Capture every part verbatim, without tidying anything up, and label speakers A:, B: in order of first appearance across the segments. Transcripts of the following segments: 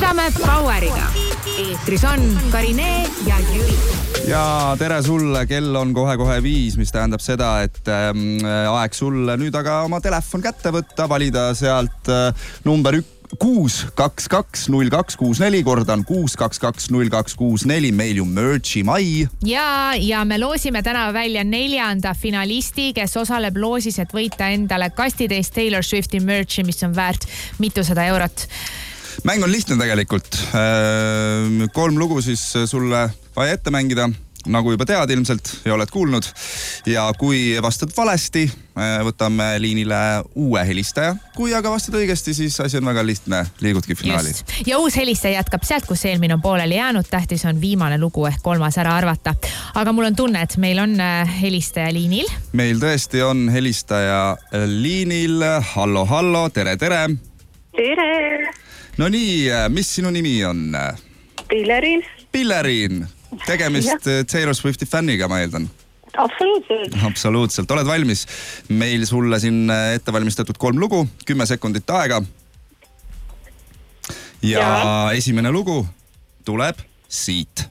A: Sõidame Poweriga. Eetris on Karinee ja Jüri.
B: Ja tere sulle, kell on kohe-kohe viis, mis tähendab seda, et ähm, aeg sulle nüüd aga oma telefon kätte võtta, valida sealt äh, number üks. kuus kaks kaks null kaks kuus neli, kordan kuus kaks kaks null kaks kuus neli, meil ju Merchi mai.
A: Ja, ja me loosime täna välja neljanda finalisti, kes osaleb loosis, et võita endale kastitäis Taylor Swifti Merchi, mis on väärt mitusada eurot.
B: Mäng on lihtne tegelikult. Kolm lugu siis sulle vaja ette mängida, nagu juba tead ilmselt ja oled kuulnud. Ja kui vastad valesti, võtame liinile uue helistaja. Kui aga vastad õigesti, siis asi on väga lihtne, liigudki finaali.
A: Just. Ja uus helistaja jätkab sealt, kus eelmine on pooleli jäänud. Tähtis on viimane lugu ehk kolmas ära arvata. Aga mul on tunne, et meil on helistaja liinil. Meil
B: tõesti on helistaja liinil. Hallo, hallo, tere, tere.
C: Tere.
B: No nii, mis sinu nimi on?
C: Pillerin.
B: Pillerin. Tegemist Taylor Swifti fänniga, ma eeldan.
C: Absoluutselt.
B: Absoluutselt. Oled valmis? Meil sulle siin ette valmistatud kolm lugu, kümme sekundit aega. Ja, ja. Esimene lugu tuleb siit.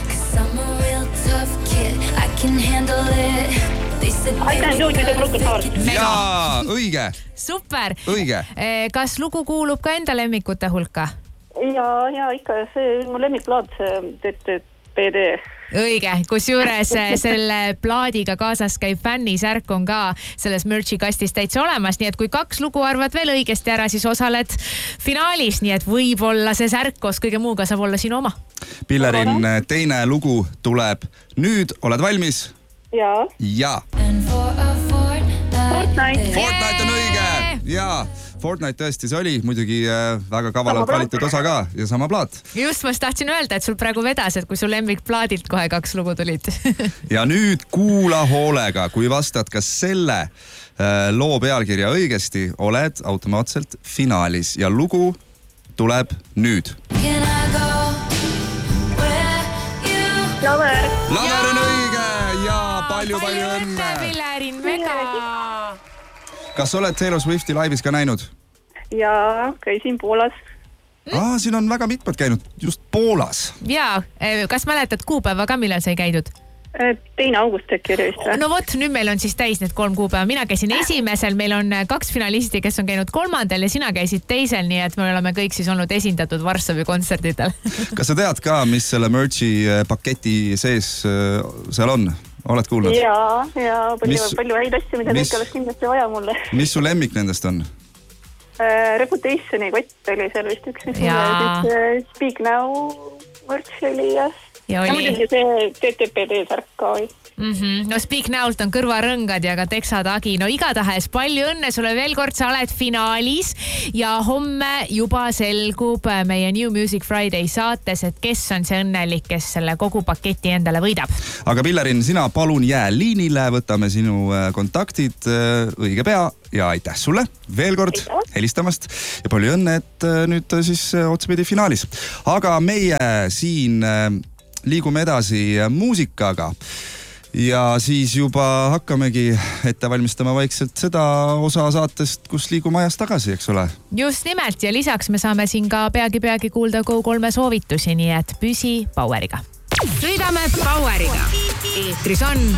C: I can do it with a broken heart.
B: Jaa, õige.
A: Super.
B: Õige.
A: Kas lugu kuulub ka enda lemmikute hulka?
C: Ja, ja ikka see mu lemmikplaat, see P D.
A: Õige, kus juures selle plaadiga kaasas käib fännisärk on ka selles Merchi kastis täitsa olemas, nii et kui kaks lugu arvad veel õigesti ära, siis osaled finaalis, nii et võib-olla see särk koos kõige muuga saab olla sinu oma.
B: Pillerin, teine lugu tuleb nüüd, oled valmis?
C: Ja.
B: Ja.
C: Fortnite.
B: Fortnite on õige. Ja. Fortnite tõesti see oli, muidugi väga kavalalt valitud osa ka ja sama plaat.
A: Just, ma tahtsin öelda, et sul praegu vedas, et kui sul lemmikplaadilt kohe kaks lugu tulid.
B: Ja nüüd kuula hoolega, kui vastad kas selle loo pealkirja õigesti, oled automaatselt finaalis ja lugu tuleb nüüd.
C: Laver.
B: Laver on õige ja palju-palju õnne.
A: Pillerin, mega.
B: Kas oled Taylor Swifti laivis ka näinud?
C: Ja, käisin Poolas.
B: Ah, siin on väga mitmed käinud, just Poolas.
A: Ja, kas mäletad kuupäeva ka, millal sai käidud?
C: Teine august äkki oli vist.
A: No vot, nüüd meil on siis täis need kolm kuupäeva. Mina käisin esimesel, meil on kaks finalisti, kes on käinud kolmandal ja sina käisid teisel, nii et me oleme kõik siis olnud esindatud Varssavi kontsertidel.
B: Kas sa tead ka, mis selle Merchi paketi sees seal on? Oled kuulnud?
C: Ja, ja palju, mis, palju häid asju, mida kõik oleks kindlasti vaja mulle.
B: Mis su lemmik nendest on?
C: Uh, Reputationi kott oli seal vist üks, mis ja. Mulle siis uh, Speak Now Merch oli ja, ja muidugi see T T P D särk ka oli.
A: Mm-hmm. No Speak Now'lt on kõrvarõngad ja ka teksatagi. No igatahes palju õnne sulle veel kord, sa oled finaalis ja homme juba selgub meie New Music Friday saates, et kes on see õnnelik, kes selle kogu paketi endale võidab.
B: Aga Pillerin, sina palun jää liinile, võtame sinu kontaktid õige pea ja aitäh sulle veel kord helistamast ja palju õnne, et nüüd siis otsapidi finaalis. Aga meie siin liigume edasi muusikaga. Ja siis juba hakkamegi ette valmistama vaikselt seda osa saatest, kus liigume ajas tagasi, eks ole?
A: Just nimelt ja lisaks me saame siin ka peagi-peagi kuulda Go kolme soovitusi, nii et püsi Poweriga. Sõidame Poweriga. Eetris on